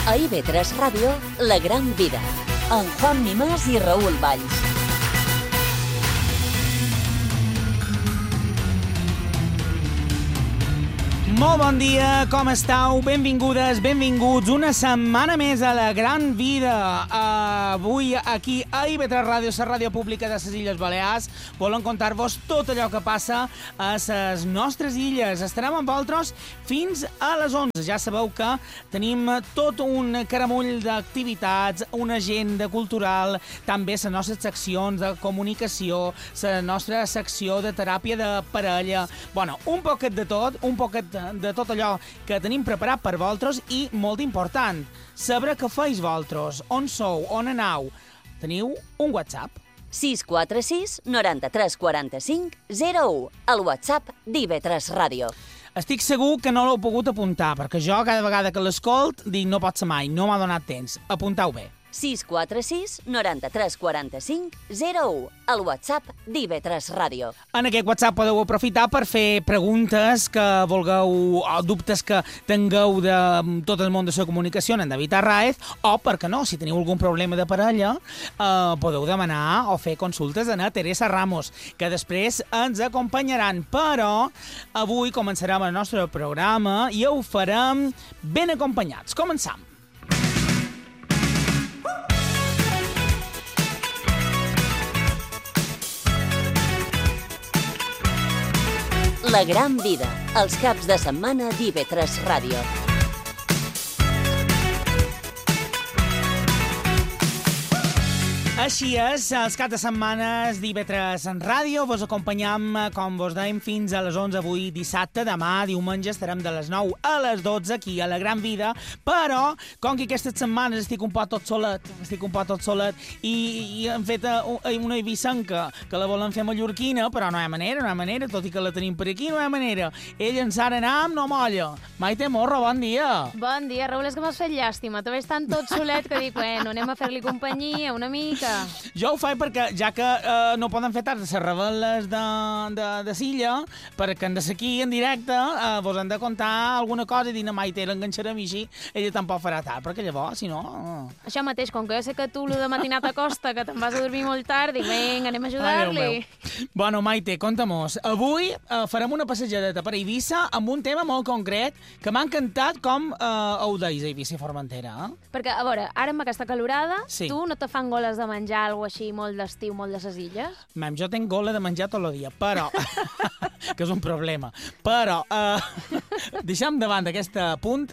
A IB3 Ràdio, La Gran Vida, amb Juan Mimàs i Raül Valls. Molt bon dia, com estàu? Benvingudes, benvinguts una setmana més a La Gran Vida. Avui aquí a IB3 Ràdio, la ràdio pública de les Illes Balears, volen contar-vos tot allò que passa a les nostres illes. Estarem amb vosaltres fins a les 11. Ja sabeu que tenim tot un caramull d'activitats, una agenda cultural, també les nostres seccions de comunicació, la nostra secció de teràpia de parella. Bueno, un poquet de tot, un poquet de tot allò que tenim preparat per vosaltres i, molt important, saber què feis vosaltres, on sou, on aneu. Teniu un WhatsApp. 646 93 45 01, el WhatsApp d'IB3 Ràdio. Estic segur que no l'heu pogut apuntar, perquè jo cada vegada que l'escolt dic no pot ser mai, no m'ha donat temps. Apuntau bé. 646 93 45 01, el WhatsApp d'IB3 Ràdio. En aquest WhatsApp podeu aprofitar per fer preguntes que vulgueu, o dubtes que tingueu de tot el món de la comunicació en David Arraez, o, per què no, si teniu algun problema de parella, podeu demanar o fer consultes a Teresa Ramos, que després ens acompanyaran. Però avui començarem el nostre programa i ho farem ben acompanyats. Començam. La Gran Vida, els caps de setmana d'IB3 Ràdio. Així és, els caps de setmanes d'IB3 en ràdio. Vos acompanyam, com vos dèiem, fins a les 11 avui dissabte. Demà, diumenge, estarem de les 9 a les 12 aquí a La Gran Vida. Però, com que aquestes setmanes estic un poc tot solet, i hem fet una eivissenca que la volen fer mallorquina, però no hi ha manera, tot i que la tenim per aquí, no hi ha manera. Ella en Sara Nam no molla. Maite Morro, bon dia. Bon dia, Raül, és que m'has fet llàstima. També estan tot solet que dic, bueno, anem a fer-li companyia una mica. Jo ho faig perquè, ja que no poden fer tard les rebel·les de Silla, perquè hem de ser aquí en directe, vos hem de contar alguna cosa i dir a Maite l'enganxarem i així, ella tampoc farà tard, perquè llavors, si no... Això mateix, com que jo sé que tu lo de matinat acosta, que te'n vas a dormir molt tard, dic, vinga, anem a ajudar-li. Bueno, Maite, conta-mos. Avui farem una passejadeta per Eivissa amb un tema molt concret que m'ha encantat com ho deis, Eivissa i Formentera. Perquè, a veure, ara amb aquesta calorada, sí. Tu no te fan goles de menjar alguna així molt d'estiu, molt de ses illes? Mem, jo tenc gola de menjar tot el dia, però... que és un problema. Però, deixem davant d'aquest punt...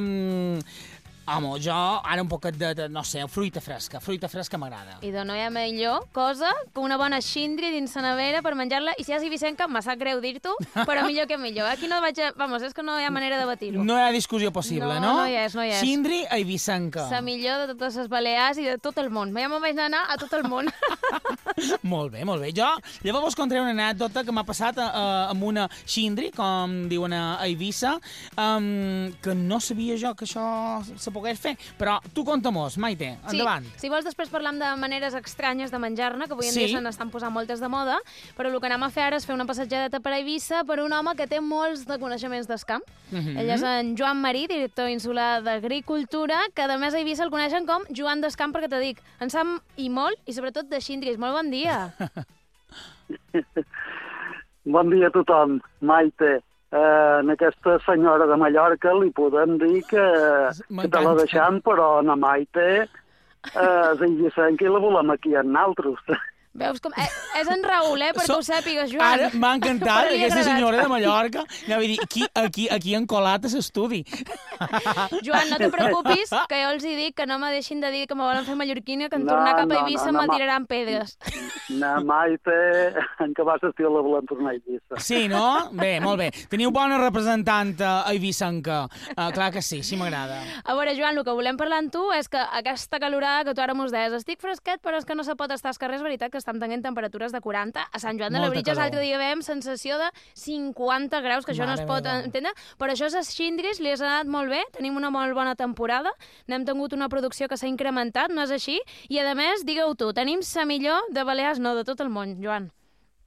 Home, jo ara un poquet de no sé, fruita fresca m'agrada. I no hi ha millor cosa que una bona xindri dins la nevera per menjar-la, i si has eivissenca, em sap greu dir-t'ho, però millor que millor. Aquí no vaig a... Vamos, és que no hi ha manera de batir-ho. No hi ha discussió possible, no? No hi és. Xindri a eivissenca. La millor de totes les Balears i de tot el món. Ja me'n vaig anar a tot el món. Molt bé. Jo llavors vos contaré una anècdota que m'ha passat amb una xindri, com diuen a Eivissa, que no sabia jo que això se pogués fer. Però tu conta-mos, Maite, endavant. Sí, si vols després parlam de maneres estranyes de menjar-ne, que avui en dia se n'estan posant moltes de moda, però el que anem a fer ara és fer una passejadeta per Eivissa per un home que té molts de coneixements d'escamp. Ell és en Joan Marí, director insular d'Agricultura, que a més a Eivissa el coneixen com Joan d'Escamp, perquè te dic, en sap i molt, i sobretot de xindris. Molt bon dia. Bon dia a tothom, Maite. En aquesta senyora de Mallorca li podem dir que te la deixam, però a Maite és eivissenca i la volem aquí amb naltros. Veus com... És en Raül, perquè ho sàpigues, Joan. Ara m'ha encantat aquesta senyora de Mallorca. Anava a dir, aquí han colat a l'estudi. Joan, no te preocupis, que jo els hi dic que no me deixin de dir que me volen fer mallorquina, que en tornar cap a Eivissa me'l tiraran pedres. Na Maite, en què vas estir la volem tornar a Eivissa. Sí, no? Bé, molt bé. Teniu bona representant a eivissenca. Clar que sí m'agrada. A veure, Joan, el que volem parlar amb tu és que aquesta calorada que tu ara mos deies, estic fresquet, però és que no se pot estar als carrers, veritat, que estem tenint temperatures de 40. A Sant Joan de Labritja l'altre dia veiem sensació de 50 graus, que això no es pot entendre, però això a Xindris li has anat molt bé, tenim una molt bona temporada, n'hem tingut una producció que s'ha incrementat, no és així? I a més, digueu tu, tenim la millor de Balears, no, de tot el món, Joan.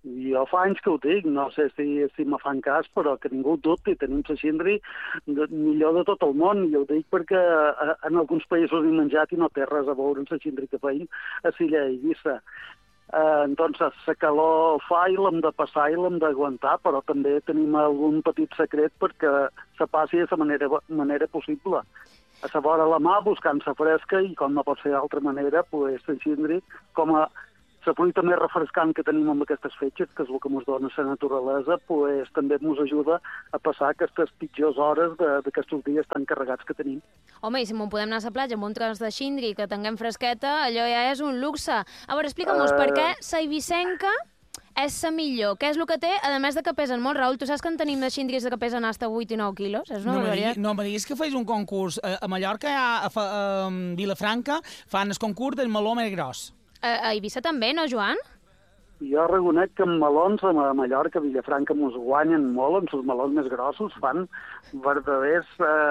Jo fa anys que ho dic, no sé si me fan cas, però que ningú dubti, tenim la cindri millor de tot el món, i ho dic perquè en alguns països he menjat i no té res a veure amb la cindri que feim a Silla i Eivissa. Entonces, la calor fa i l'hem de passar i l'hem d'aguantar, però també tenim algun petit secret perquè se passi de la manera possible. A la vora la mà, buscant-se fresca, i com no pot ser d'altra manera, pues, la cindri, com a la fruita més refrescant que tenim amb aquestes fetges, que és el que ens dona la naturalesa, pues, també ens ajuda a passar aquestes pitjors hores d'aquests dies tan carregats que tenim. Home, i si m'ho podem anar a la platja amb un tros de xindri que tinguem fresqueta, allò ja és un luxe. A veure, explica'm-nos per què la eivissenca és la millor. Què és el que té, a més de que pesen molt? Raül, tu saps que en tenim de xindris que pesen fins a 8 i 9 quilos? És una barbaritat. No, me diguis que feis un concurs. A Mallorca, a Vilafranca, fan el concurs del meló més gros. A Eivissa també, no, Joan? Jo reconec que en melons a Mallorca, a Vilafranca, ens guanyen molt, en els melons més grossos fan verdaders...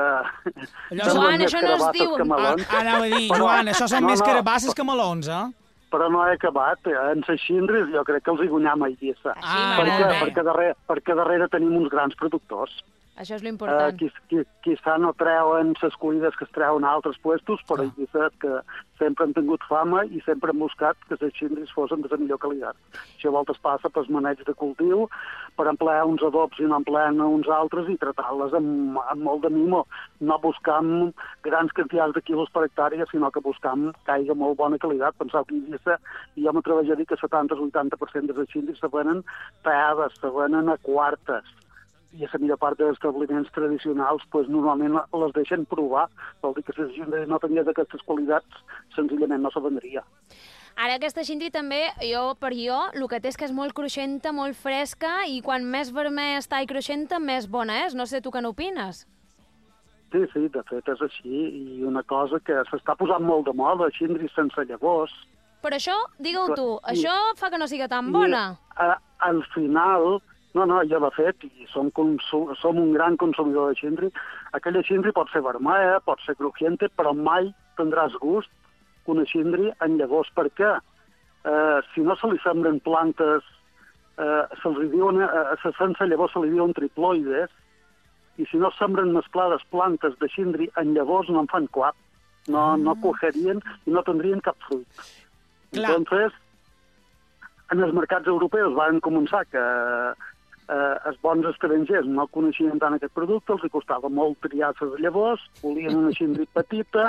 Joan, això no es diu... Anava a dir, Joan, això són més carabasses que melons, eh? Però no he acabat. En les xindris jo crec que els hi guanyam a Eivissa. Perquè darrere tenim uns grans productors. Això és l'important. Quizà no treuen les cuides que es treuen a altres puestos, però Eivissa que sempre han tingut fama i sempre han buscat que les xindris fossin de la millor qualitat. Això a voltes passa pels maneig de cultiu, per emplear uns adobs i no emplear uns altres i tratar-les amb molt de mimo. No buscam grans quantitats de quilos per hectàrea, sinó que buscam que hi hagi molt bona qualitat. Penseu que Eivissa, jo m'atreveria a dir que 70-80% de les xindris se venen peades, se venen a quartes. I a la millor part dels establiments tradicionals pues, normalment les deixen provar. Vol dir que si la xindri no tenia d'aquestes qualitats, senzillament no se vendria. Ara aquesta xindri també, el que té és que és molt cruixenta, molt fresca, i quan més vermell està i cruixenta, més bona és. No sé tu què n'opines? Sí, de fet és així. I una cosa que s'està posant molt de moda, xindris sense llavors. Però això, digue-ho tu, això fa que no sigui tan bona. Al final... No, jo de fet, i som un gran consumidor de xindri. Aquella xindri pot ser vermella, pot ser crujiente, però mai tindràs gust que una xindri en llavors. Per què? Si no se li sembren plantes, sense llavors se li diuen triploides, i si no sembren mesclades plantes de xindri en llavors no en fan cap, no cogerien i no tindrien cap fruit. Entonces, en els mercats europeus van començar que els bons estrangers no coneixien tant aquest producte, els costava molt triar les llavors, volien una xindri petita,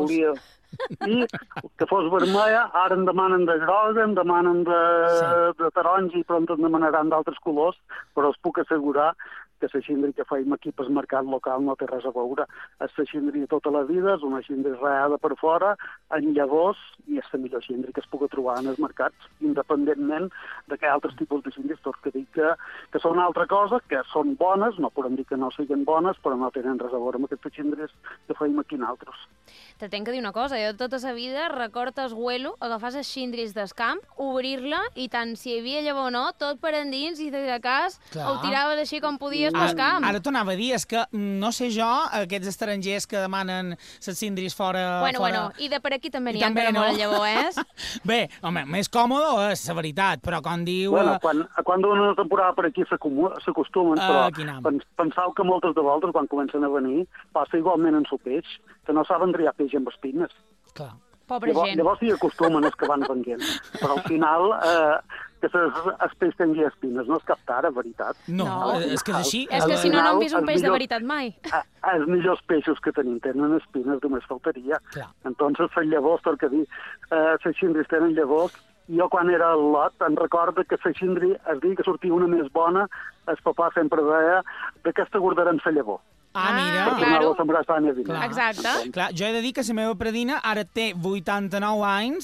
i que fos vermella, ara en demanen de groga, en demanen de taronja i pront en demanaran d'altres colors, però us puc assegurar que la xindri que feim aquí pel mercat local no té res a veure. És la xindri de tota la vida, és una xindri reada per fora, en llavors, i és la millor xindri que es pugui trobar en els mercats, independentment de que altres tipus de xindris, tot que dic que són altra cosa, que són bones, no podem dir que no siguin bones, però no tenen res a veure amb aquestes xindris que feim aquí nosaltres. Te tenc que dir una cosa, jo tota la vida recordes huelo, agafar les xindris del camp, obrir-la, i tant si hi havia llavor o no, tot per endins, i de cas ho tiraves així com podies pel camp. Ara t'ho anava a dir, és que no sé jo, aquests estrangers que demanen les xindris fora... Bueno, i de per aquí també n'hi ha per amor al llavor, Bé, home, més còmode és la veritat, però com diu... Bueno, quan una temporada per aquí s'acostumen, però penseu que moltes de voltes, quan comencen a venir, passa igualment en el peix, que no saben triar peix amb espines. Clar. Pobra gent. Llavors s'hi acostumen els que van venguent. Però al final, que els peix tingui espines no és cap tara, veritat. No, és que és així. És que si no, no hem vist un peix de veritat mai. Els millors peixos que tenim tenen espines, només faltaria. Entonces, les llavors, tot que dir, les xindris tenen llavors. Jo, quan era al lot, em recordo que la xindri, es diu que sortia una més bona, el papà sempre deia, d'aquesta guardarem la llavor. Mira. Claro. Exacte. Clar, jo he de dir que la meva predina ara té 89 anys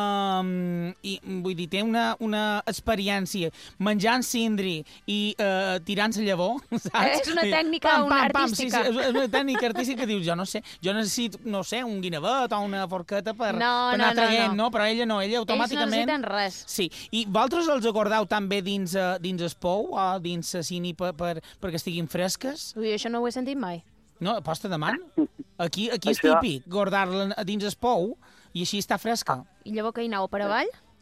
i vull dir, té una experiència menjant cindri i tirant la llavor, saps? És una tècnica artística. Sí, és una tècnica artística que dius, jo necessito, no sé, un guinevet o una forqueta per anar traient, no? Però ella no, ella automàticament... Ells no necessiten res. Sí, i vosaltres els acordeu també dins el pou o dins la cini perquè estiguin fresques? Ui, això no ho he sentit mai. No, posta de man. Aquí és típic guardar-la dins el pou i així està fresca. I llavors que hi aneu per avall?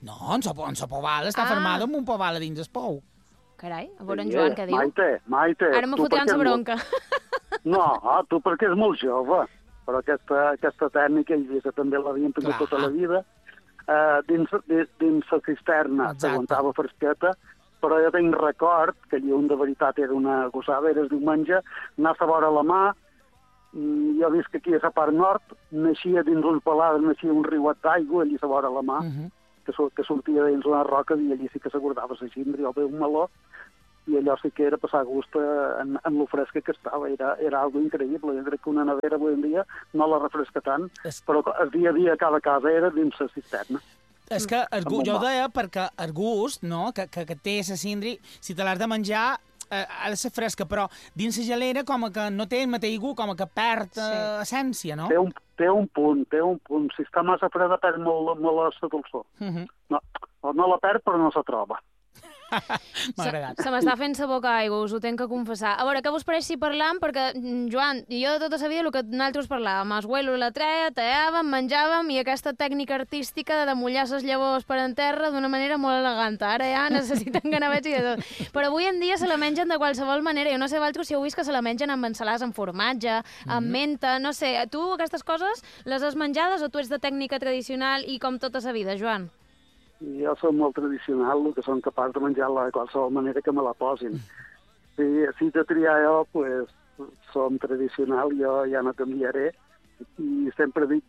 No, en sa poval està fermada amb un poval a dins el pou. Carai, a veure en Joan què diu. Maite. Ara me fotran sa bronca. No, tu perquè és molt jove, però aquesta tècnica i també l'havien tingut tota la vida. Dins la cisterna s'aguantava fresqueta, però jo tinc record que allí on de veritat era una gossada, era el diumenge, anar a vora la mà, jo visc aquí a la part nord, naixia dins un palada, naixia un riuet d'aigua, allí a vora la mà, que sortia dins una roca i allí sí que s'aguardava la xindri o bé un meló, i allò sí que era passar gust en lo fresca que estava, era algo increïble. Jo crec que una nevera avui en dia no la refresca tant, però el dia a dia cada casa era dins la cisterna. És que jo deia perquè el gust que té la cindri, si te l'has de menjar, ha de ser fresca, però dins la gelera com que no té el mateix gust, com que perd essència, no? Té un punt. Si està massa freda perd molt la dolçor. No la perd, però no se troba. M'ha agradat. Se m'està fent sa boca aigua, us ho tenc que confessar. A veure, què vos pareix si parlam? Perquè, Joan, jo de tota sa vida el que nosaltres parlàvem, els huelos la treia, tallàvem, menjàvem, i aquesta tècnica artística de mullar ses llavors per en terra d'una manera molt elegant. Ara ja necessiten ganavets i de tot. Però avui en dia se la mengen de qualsevol manera. Jo no sé vosaltres si heu vist que se la mengen amb ensalades amb formatge, amb menta, no sé. Tu aquestes coses les has menjades o tu ets de tècnica tradicional i com tota sa vida, Joan? Jo soc molt tradicional, el que som capaç de menjar-la de qualsevol manera que me la posin. Si de triar jo, pues, som tradicional, jo ja no canviaré. I sempre dic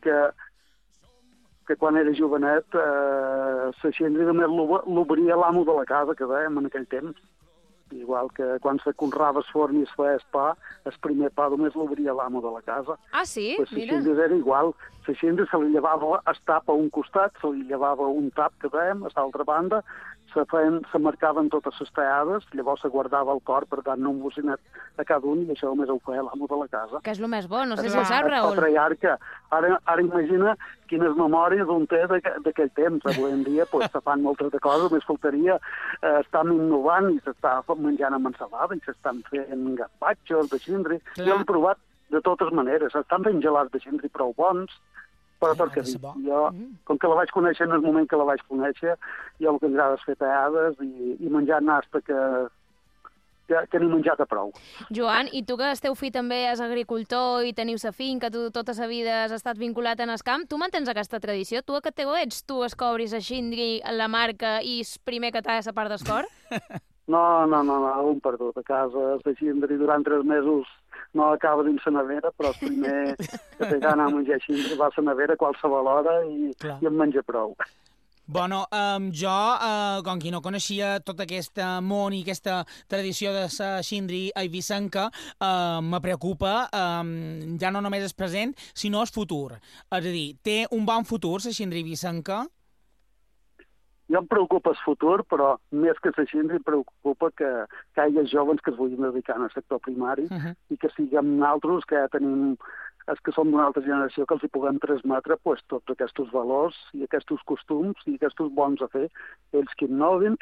que quan era jovenet, la xindri només l'obria l'amo de la casa, que dèiem en aquell temps. Igual que quan se conrava el forn i es feia el pa, el primer pa només l'obria l'amo de la casa. Ah, sí? Pues mira. La xindri era igual. La xindri se li llevava el tap a un costat, se li llevava un tap, que dèiem, a l'altra banda, se marcaven totes les tallades, llavors se guardava el cor per dar-ne un bocinet a cada un, i això només ho feia l'amo de la casa. Que és el més bo, no sé si ho sap, Raül. Patriarca. Ara imagina quines memòries un té d'aquell temps. Avui en dia se fan moltes de coses, més faltaria, estan innovant i s'està menjant amb ensalada i s'estan fent gazpachos de xindri. Jo l'he provat de totes maneres. Estan fent gelats de xindri prou bons, però tot que dic. Jo, com que la vaig conèixer en el moment que la vaig conèixer, jo el que m'agrada és fer tallades i menjar nasta que n'he menjat a prou. Joan, i tu que el teu fill també és agricultor i teniu sa finca, tu tota sa vida has estat vinculat en el camp, tu mantens aquesta tradició? Tu a què teu ets? Tu escobris a xindri, la marca, i el primer que talla la part d'escor? No, un perdut. A casa de xindri durant 3 mesos no acaba dins la nevera, però el primer que té gana de menjar xindri va a la nevera a qualsevol hora i em menja prou. Bueno, jo, com qui no coneixia tot aquest món i aquesta tradició de la xindri eivissenca, me preocupa ja no només el present, sinó el futur. És a dir, té un bon futur la xindri eivissenca? Jo em preocupa el futur, però més que la xindri em preocupa que hi hagi joves que es vulguin dedicar al sector primari i que siguem nosaltres, que ja tenim els que som d'una altra generació, que els hi puguem transmetre tots aquests valors i aquests costums i aquests bons a fer. Ells que innovin,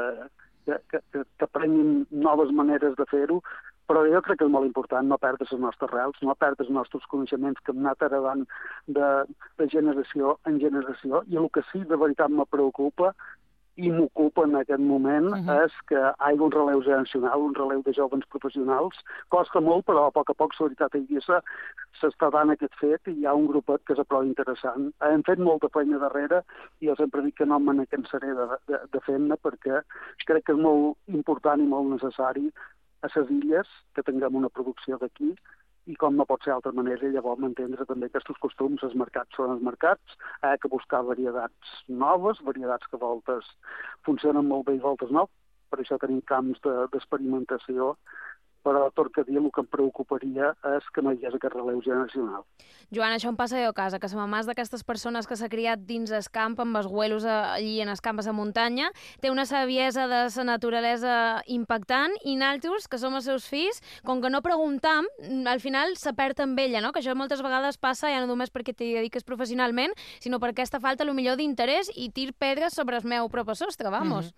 que prenguin noves maneres de fer-ho, però jo crec que és molt important no perdre les nostres rels, no perdre els nostres coneixements que hem anat heredant de generació en generació, i el que sí de veritat me preocupa i m'ocupa en aquest moment és que hi hagi un relleu generacional, un relleu de joves professionals. Costa molt, però a poc, la veritat s'està dant aquest fet i hi ha un grupet que és prou interessant. Hem fet molta feina darrere i jo sempre dic que no me n'acansaré de fer-ne, perquè crec que és molt important i molt necessari a les illes que tinguem una producció d'aquí, i com no pot ser d'altra manera, llavors m'entendre també aquests costums, els mercats són els mercats, que buscar varietats noves, varietats que a voltes funcionen molt bé i a voltes no, per això tenim camps d'experimentació, però tot que dir, el que em preocuparia és que no hi hagués aquest relleu generacional. Joan, això em passa jo a casa, que sa mamà és d'aquestes persones que s'ha criat dins el camp, amb els huelos allí en els camps a muntanya, té una saviesa de la naturalesa impactant, i naltros, que som els seus fills, com que no preguntam, al final se perd amb ella, no? Que això moltes vegades passa ja no només perquè t'hi dediques professionalment, sinó per aquesta falta, millor d'interès i tir pedres sobre el meu propi sostre, vamos.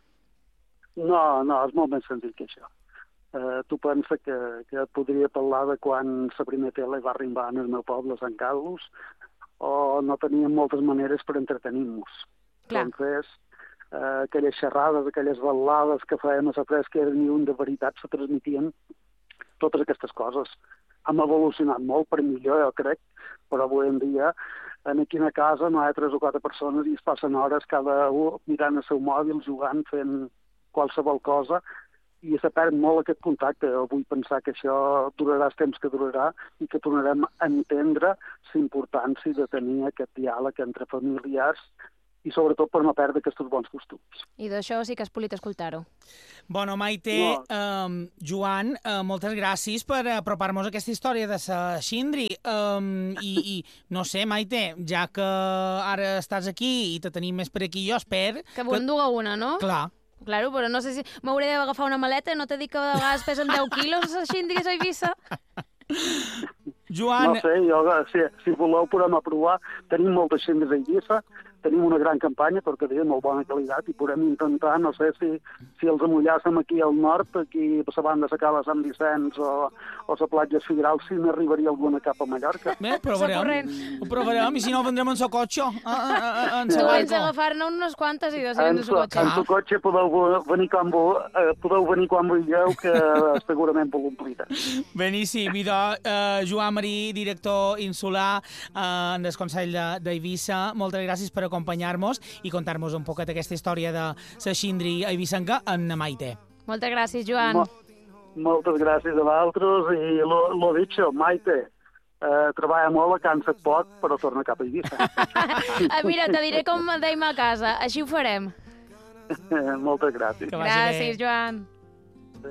No, és molt més senzill que això. Tu pensa que et podria parlar de quan la primera tele va arribar en el meu poble, Sant Carlos, o no teníem moltes maneres per entretenir-nos. Entonces, aquelles xerrades, aquelles balades que fèiem a la fresca ni un de veritat se transmitien totes aquestes coses. Hem evolucionat molt per millor, jo crec, però avui en dia aquí a casa no hi ha 3 o 4 persones i es passen hores cada un mirant el seu mòbil, jugant, fent qualsevol cosa, i se perd molt aquest contacte. Jo vull pensar que això durarà el temps que durarà i que tornarem a entendre la importància de tenir aquest diàleg entre familiars i sobretot per no perdre aquests bons costums. I d'això sí que és polit escoltar-ho. Bueno, Maite, Joan, moltes gràcies per apropar-nos a aquesta història de la Xindri. I no sé, Maite, ja que ara estàs aquí i te tenim més per aquí, jo espero... Que vos en duga una, no? Clar. Claro, però no sé si m'hauré d'agafar una maleta, no t'he dit que a vegades pesen 10 quilos les Xindris a Eivissa? Joan... No sé, si voleu podem aprovar. Tenim moltes Xindris a Eivissa, tenim una gran campanya, perquè de molt bona qualitat, i podem intentar, no sé, si els amullàssim aquí al nord, aquí a la banda de la Cala Sant Vicenç o la platja Figueral, si n'arribaria alguna cap a Mallorca. Bé, ho provarem, i si no vendrem en el cotxe. Tu vens a agafar-ne unes quantes i després en el cotxe. En el cotxe podeu venir quan vulgueu, que segurament vol omplir. Beníssim. Idò, Joan Marí, director insular del Consell d'Eivissa, moltes gràcies per acompanyar-nos i contar-nos un poquet aquesta història de la Xindri eivissenca en Maite. Moltes gràcies, Joan. Moltes gràcies a vosaltres i lo dicho, Maite, treballa molt, cansa't poc, però torna cap a Eivissa. Mira, te diré com deim a casa, així ho farem. Moltes gràcies. Gràcies, Joan.